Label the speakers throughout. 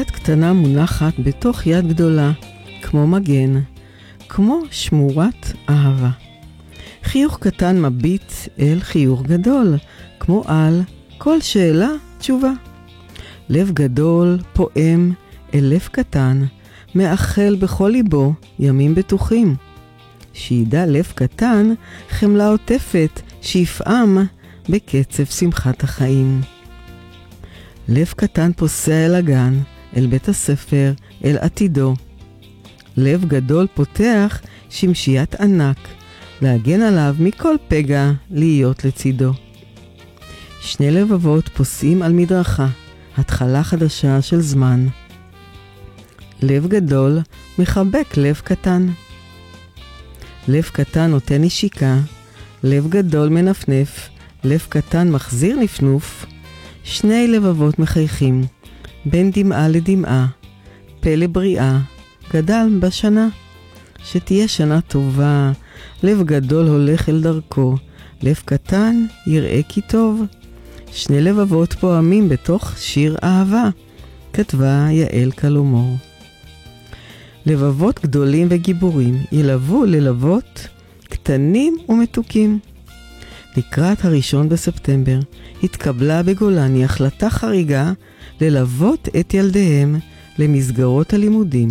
Speaker 1: יד קטנה מונחת בתוך יד גדולה, כמו מגן, כמו שמורת אהבה. חיוך קטן מביט אל חיוך גדול, כמו על כל שאלה תשובה. לב גדול פועם אל לב קטן, מאחל בכל ליבו ימים בטוחים. שידע לב קטן חמלה עוטפת, שיפעם בקצב שמחת החיים. לב קטן פוסע אל הגן, אל בית הספר, אל עתידו. לב גדול פותח שמשיית ענק, להגן עליו מכל פגע, להיות לצידו. שני לבבות פוסעים על מדרכה, התחלה חדשה של זמן. לב גדול מחבק לב קטן. לב קטן נותן נשיקה, לב גדול מנפנף, לב קטן מחזיר נפנוף. שני לבבות מחייכים, בין דמעה לדמעה, פה לבריאה, גדל בשנה. שתהיה שנה טובה, לב גדול הולך אל דרכו, לב קטן יראה כי טוב. שני לבבות פועמים בתוך שיר אהבה, כתבה יעל קלומור. לבבות גדולים וגיבורים ילוו ללבות קטנים ומתוקים. לקראת 1 בספטמבר התקבלה בגולני החלטה חריגה ללוות את ילדיהם למסגרות הלימודים.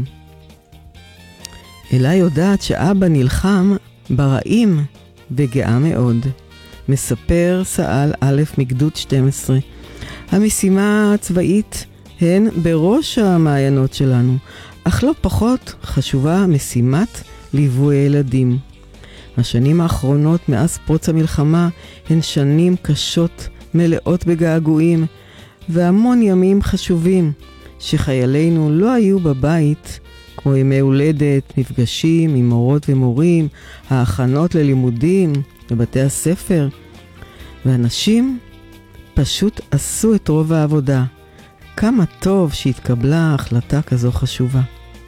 Speaker 1: אלה יודעת שאבא נלחם ברעים וגאה מאוד. מספר סא"ל א' מגדוד 12. המשימה הצבאית הן בראש המעיינות שלנו, אך לא פחות חשובה משימת ליווי הילדים. השנים האחרונות מאז פרוץ המלחמה הן שנים קשות, מלאות בגעגועים, והמון ימים חשובים שחיילינו לא היו בבית, כמו ימי הולדת, מפגשים עם מורות ומורים, ההכנות ללימודים בבתי הספר, ואנשים פשוט עשו את רוב העבודה. כמה טוב שהתקבלה החלטה כזו חשובה.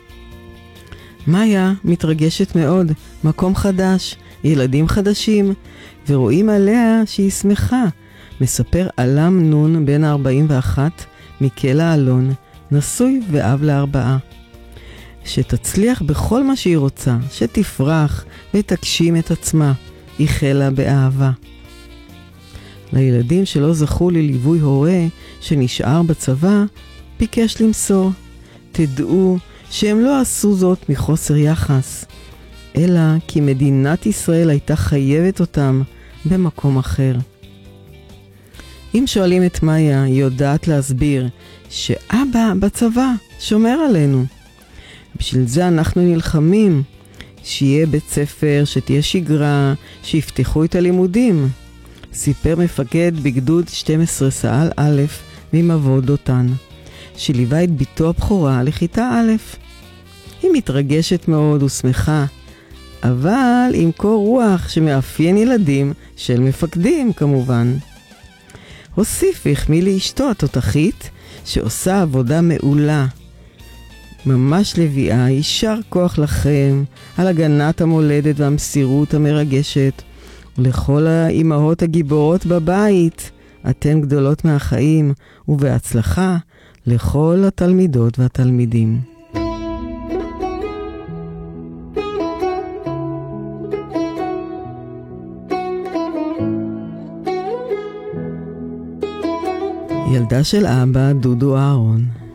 Speaker 1: מאיה מתרגשת מאוד, מקום חדש, ילדים חדשים, ורואים עליה שהיא שמחה. מספר אלם נון בן 41 מקלה אלון, נשוי ואב ל4. שתצליח בכל מה שהיא רוצה, שתפרח ותגשים את עצמה, היא חלה באהבה. לילדים שלא זכו לליווי הורה שנשאר בצבא, ביקש למסור. תדעו שהם לא עשו זאת מחוסר יחס, אלא כי מדינת ישראל הייתה חייבת אותם במקום אחר. אם שואלים את מאיה, היא יודעת להסביר שאבא בצבא שומר עלינו. בשביל זה אנחנו נלחמים, שיהיה בית ספר, שתהיה שגרה, שיפתחו את הלימודים. סיפר מפקד בגדוד 12 סא"ל א' ממבוא דותן, שליווה את ביתו הבכורה לכיתה א'. היא מתרגשת מאוד ושמחה, אבל עם קור רוח שמאפיין ילדים של מפקדים כמובן. הוסיף והחמיא לאשתו התותחית שעושה עבודה מעולה. ממש לביאה, יישר כוח לכם על הגנת המולדת והמסירות המרגשת, ולכל האימהות הגיבורות בבית, אתן גדולות מהחיים, ובהצלחה לכל התלמידות והתלמידים. ילדה של אבא דודו אהרון.